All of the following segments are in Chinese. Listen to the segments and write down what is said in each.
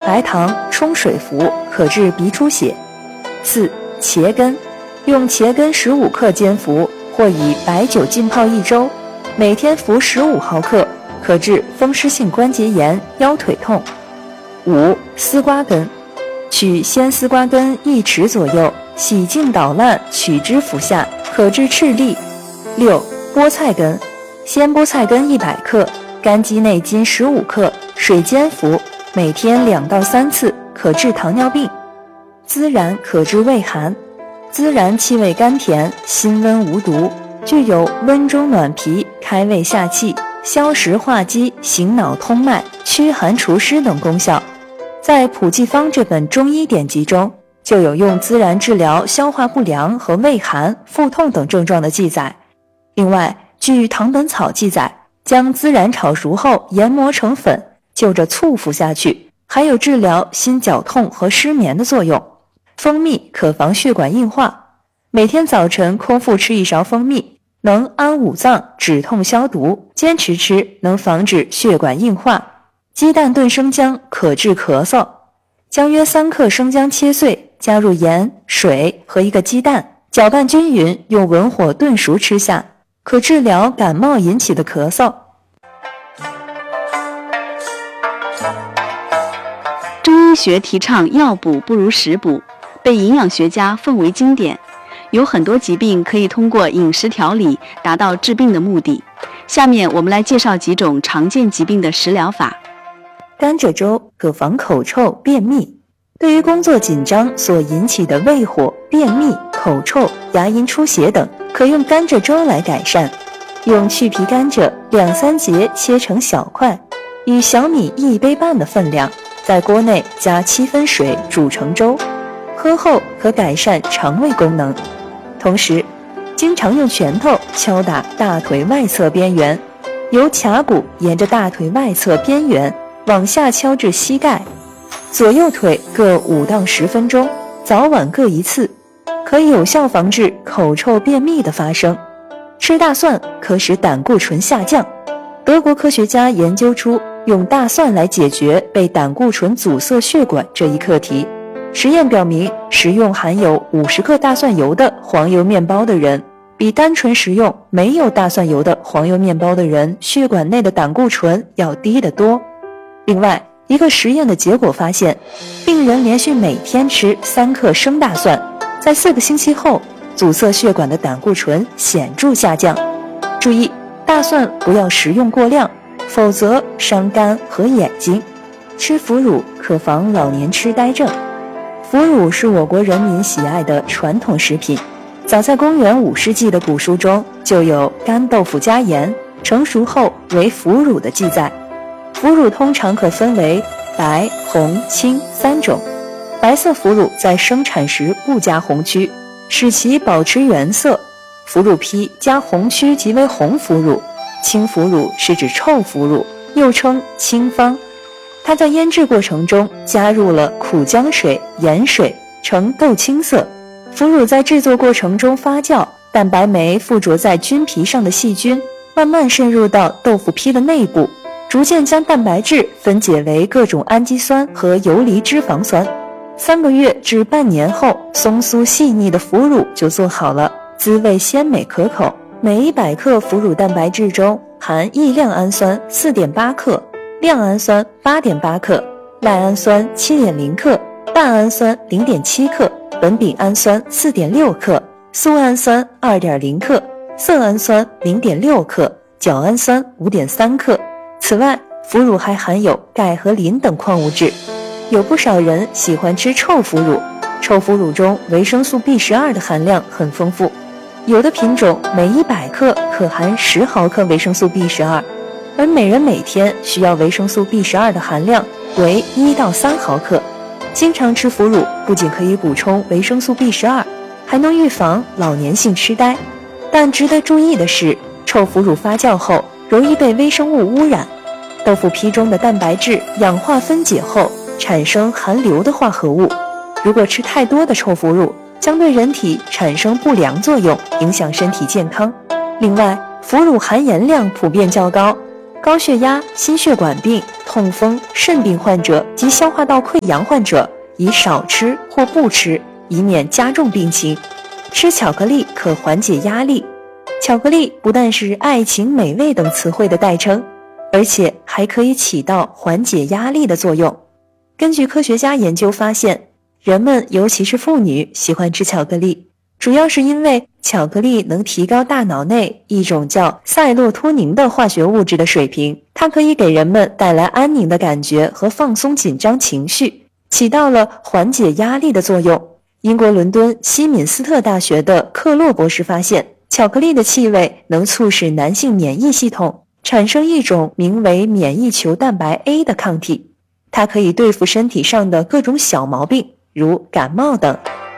白糖冲水服，可治鼻出血。4. 茄根，用茄根15克煎服，或以白酒浸泡1周，每天服15毫克，可治风湿性关节炎、腰腿痛。5. 丝瓜根，取鲜丝瓜根1匙左右，洗净捣烂，取汁服下，可治赤痢。6. 菠菜根，鲜菠菜根100克，干鸡内金15克，水煎服，每天2到3次，可治糖尿病。孜然可治胃寒，孜然气味甘甜，辛温无毒，具有温中暖脾、开胃下气、消食化积、醒脑通脉、驱寒除湿等功效。在《普济方》这本中医典籍中，就有用孜然治疗消化不良和胃寒、腹痛等症状的记载。另外，据《唐本草》记载，将孜然炒熟后研磨成粉，就着醋服下去，还有治疗心绞痛和失眠的作用。蜂蜜可防血管硬化，每天早晨空腹吃1勺蜂蜜，能安五脏、止痛消毒，坚持吃能防止血管硬化。鸡蛋炖生姜可治咳嗽，将约3克生姜切碎，加入盐、水和1个鸡蛋，搅拌均匀，用文火炖熟吃下，可治疗感冒引起的咳嗽。 中医学提倡药补不如食补，被营养学家奉为经典。有很多疾病可以通过饮食调理达到治病的目的。下面我们来介绍几种常见疾病的食疗法。 甘蔗粥可防口臭、便秘。对于工作紧张所引起的胃火、便秘、口臭、牙龈出血等，可用甘蔗粥来改善。用去皮甘蔗2-3节切成小块，以小米1杯半的分量，在锅内加7分水煮成粥，喝后可改善肠胃功能。同时，经常用拳头敲打大腿外侧边缘，由髂骨沿着大腿外侧边缘往下敲至膝盖，左右腿各5到10分钟，早晚各1次，可以有效防治口臭便秘的发生。吃大蒜可使胆固醇下降。德国科学家研究出用大蒜来解决被胆固醇阻塞血管这一课题。实验表明，食用含有50克大蒜油的黄油面包的人，比单纯食用没有大蒜油的黄油面包的人，血管内的胆固醇要低得多。另外，一个实验的结果发现，病人连续每天吃3克生大蒜，在4个星期后，阻塞血管的胆固醇显著下降。注意，大蒜不要食用过量，否则伤肝和眼睛。吃腐乳可防老年痴呆症。腐乳是我国人民喜爱的传统食品，早在公元5世纪的古书中就有干豆腐加盐，成熟后为腐乳的记载。腐乳通常可分为白、红、青3种。白色腐乳在生产时不加红曲，使其保持原色。腐乳坯加红曲即为红腐乳。青腐乳是指臭腐乳，又称青方。它在腌制过程中加入了苦姜水、盐水，呈豆青色。腐乳在制作过程中发酵，蛋白酶附着在菌皮上的细菌慢慢渗入到豆腐坯的内部，逐渐将蛋白质分解为各种氨基酸和游离脂肪酸。3个月至半年后，松酥细腻的腐乳就做好了，滋味鲜美可口。每100克腐乳蛋白质中含异亮氨酸 4.8 克，亮氨酸 8.8 克，赖氨酸 7.0 克，蛋氨酸 0.7 克，苯丙氨酸 4.6 克，苏氨酸 2.0 克，色氨酸 0.6 克，角氨酸 5.3 克。此外，腐乳还含有钙和磷等矿物质。有不少人喜欢吃臭腐乳，臭腐乳中维生素 B12 的含量很丰富，有的品种每100克可含10毫克维生素 B12， 而每人每天需要维生素 B12 的含量为1到3毫克。经常吃腐乳不仅可以补充维生素 B12， 还能预防老年性痴呆。但值得注意的是，臭腐乳发酵后容易被微生物污染，豆腐坯中的蛋白质氧化分解后产生含硫的化合物。如果吃太多的臭腐乳，将对人体产生不良作用，影响身体健康。另外，腐乳含盐量普遍较高，高血压、心血管病、 痛风、肾病患者及消化道溃疡患者宜少吃或不吃，以免加重病情。吃巧克力可缓解压力。巧克力不但是爱情、美味等词汇的代称，而且还可以起到缓解压力的作用。根据科学家研究发现，人们尤其是妇女喜欢吃巧克力，主要是因为巧克力能提高大脑内一种叫赛洛托宁的化学物质的水平，它可以给人们带来安宁的感觉和放松紧张情绪，起到了缓解压力的作用。英国伦敦西敏斯特大学的克洛博士发现，巧克力的气味能促使男性免疫系统产生一种名为免疫球蛋白 A 的抗体，它可以对付身体上的各种小毛病，如感冒等。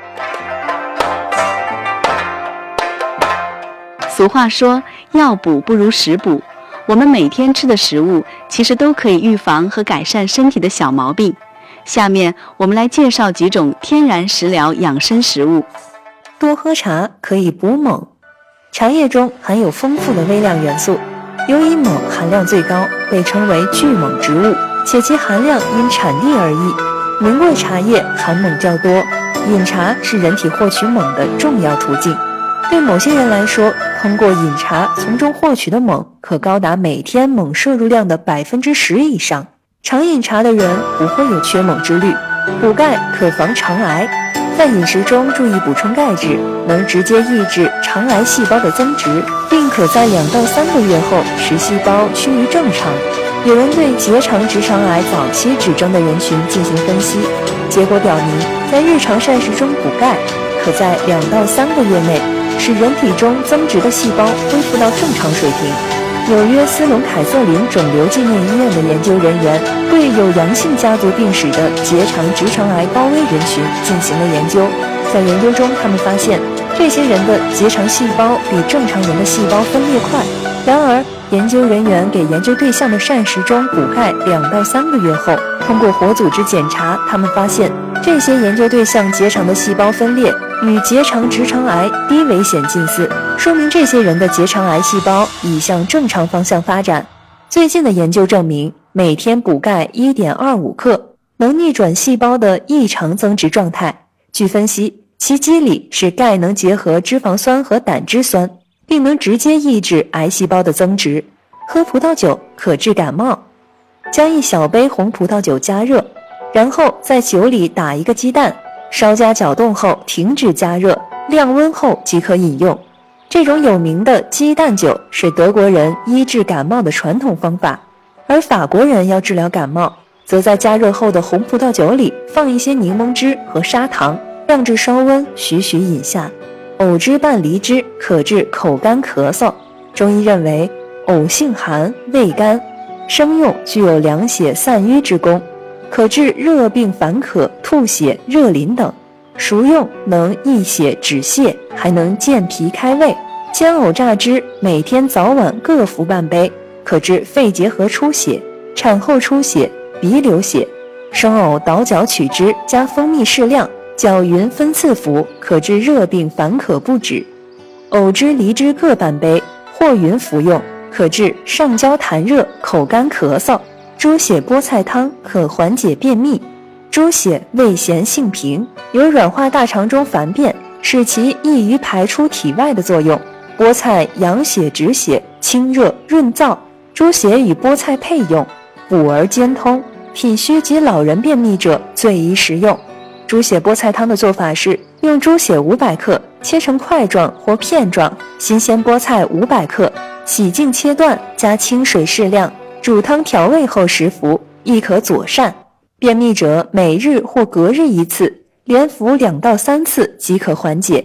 俗话说，药补不如食补。我们每天吃的食物其实都可以预防和改善身体的小毛病。下面我们来介绍几种天然食疗养生食物。 多喝茶可以补锰。茶叶中含有丰富的微量元素，由于锰含量最高，被称为巨锰植物，且其含量因产地而异。名贵茶叶含锰较多，饮茶是人体获取锰的重要途径。对某些人来说，通过饮茶从中获取的锰可高达每天锰摄入量的10%以上。常饮茶的人不会有缺锰之虑。补钙可防肠癌，在饮食中注意补充钙质，能直接抑制肠癌细胞的增殖，并可在2到3个月后使细胞趋于正常。有人对结肠直肠癌早期指征的人群进行分析，结果表明，在日常膳食中补钙，可在2到3个月内使人体中增殖的细胞恢复到正常水平。纽约斯隆凯瑟琳肿瘤纪念医院的研究人员对有阳性家族病史的结肠直肠癌高危人群进行了研究，在研究中，他们发现这些人的结肠细胞比正常人的细胞分裂快。然而，研究人员给研究对象的膳食中补钙2到3个月后，通过活组织检查，他们发现这些研究对象结肠的细胞分裂与结肠直肠癌低危险近似，说明这些人的结肠癌细胞已向正常方向发展。最近的研究证明，每天补钙 1.25 克能逆转细胞的异常增殖状态。据分析，其机理是钙能结合脂肪酸和胆汁酸，并能直接抑制癌细胞的增殖。喝葡萄酒可治感冒。将1小杯红葡萄酒加热，然后在酒里打1个鸡蛋，稍加搅动后停止加热，晾温后即可饮用。这种有名的鸡蛋酒是德国人医治感冒的传统方法，而法国人要治疗感冒，则在加热后的红葡萄酒里放一些柠檬汁和砂糖，晾至稍温，徐徐饮下。藕汁拌梨汁可治口干咳嗽。中医认为，藕性寒，味甘，生用具有凉血散瘀之功，可治热病烦渴、吐血、热淋等。熟用能益血止泻，还能健脾开胃。煎藕榨汁，每天早晚各服半杯，可治肺结核出血、产后出血、鼻流血。生藕捣搅取汁，加蜂蜜适量，搅匀分次服，可治热病烦渴不止。藕汁、梨汁各半杯，和匀服用，可治上焦痰热、口干咳嗽。猪血菠菜汤可缓解便秘。猪血味咸性平，有软化大肠中烦便，使其易于排出体外的作用。菠菜养血止血，清热润燥，猪血与菠菜配用，补而兼通，体虚及老人便秘者最宜食用。猪血菠菜汤的做法是，用猪血500克切成块状或片状，新鲜菠菜500克，洗净切断，加清水适量，煮汤调味后食服，亦可佐膳。便秘者每日或隔日1次，连服2到3次即可缓解。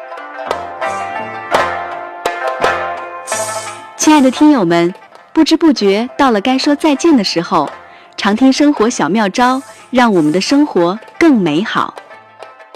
亲爱的听友们，不知不觉到了该说再见的时候，常听生活小妙招，让我们的生活更美好。